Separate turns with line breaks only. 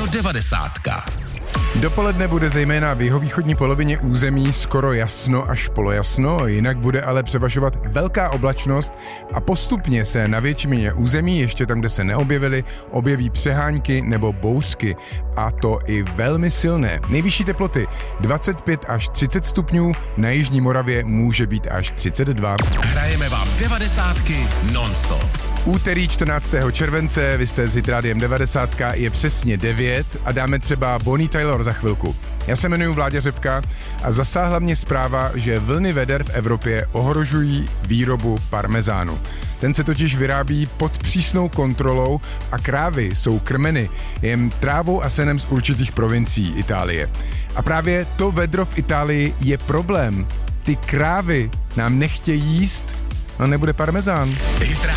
90.
Dopoledne bude zejména v jihovýchodní polovině území skoro jasno až polojasno, jinak bude ale převažovat velká oblačnost a postupně se na většině území, ještě tam, kde se neobjevily, objeví přehánky nebo bouřky, a to i velmi silné. Nejvyšší teploty 25 až 30 stupňů, na jižní Moravě může být až 32.
Hrajeme vám 90 non-stop.
Úterý 14. července, vy jste s Hitrádiem 90, je přesně 9 a dáme třeba Bonnie Tyler za chvilku. Já se jmenuji Vláďa Řepka a zasáhla mě zpráva, že vlny veder v Evropě ohrožují výrobu parmezánu. Ten se totiž vyrábí pod přísnou kontrolou a krávy jsou krmeny jen trávou a senem z určitých provincií Itálie. A právě to vedro v Itálii je problém. Ty krávy nám nechtějí jíst, no nebude parmezán.